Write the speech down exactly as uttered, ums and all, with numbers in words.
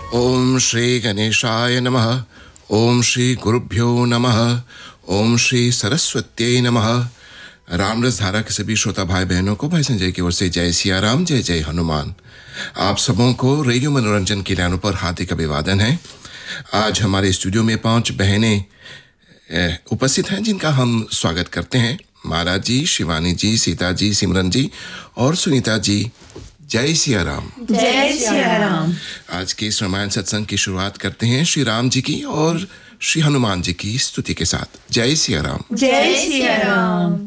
ओम श्री गणेशाय नमः। ओम श्री गुरुभ्यो नमः। ओम श्री सरस्वत्यै नमः। रामरस धारा के सभी श्रोता भाई बहनों को भाई संजय की ओर से जय सिया राम, जय जय हनुमान। आप सबों को रेडियो मनोरंजन के लानों पर हार्दिक अभिवादन है। आज हमारे स्टूडियो में पांच बहनें उपस्थित हैं जिनका हम स्वागत करते हैं। माला जी, शिवानी जी, सीता जी, सिमरन जी और सुनीता जी। जय सिया राम, जय सिया राम। आज के इस रामायण सत्संग की शुरुआत करते हैं श्री राम जी की और श्री हनुमान जी की स्तुति के साथ। जय सिया राम, जय सिया राम।